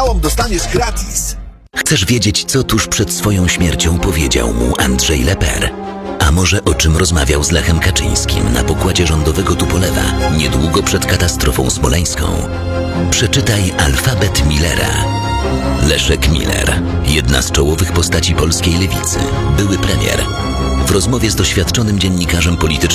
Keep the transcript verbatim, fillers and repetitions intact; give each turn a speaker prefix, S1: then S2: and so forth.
S1: przełom dostaniesz gratis.
S2: Chcesz wiedzieć, co tuż przed swoją śmiercią powiedział mu Andrzej Leper? A może o czym rozmawiał z Lechem Kaczyńskim na pokładzie rządowego Tupolewa niedługo przed katastrofą smoleńską? Przeczytaj Alfabet Millera. Leszek Miller, jedna z czołowych postaci polskiej lewicy, były premier. W rozmowie z doświadczonym dziennikarzem politycznym